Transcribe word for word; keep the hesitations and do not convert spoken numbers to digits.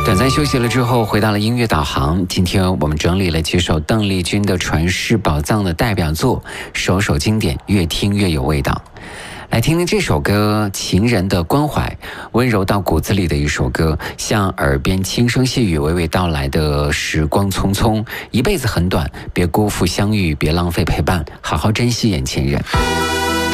短暂休息了之后，回到了音乐导航。今天我们整理了几首邓丽君的传世宝藏的代表作，首首经典，越听越有味道。来听听这首歌，情人的关怀，温柔到骨子里的一首歌，像耳边轻声细语娓娓道来的时光匆匆，一辈子很短，别辜负相遇，别浪费陪伴，好好珍惜眼前人。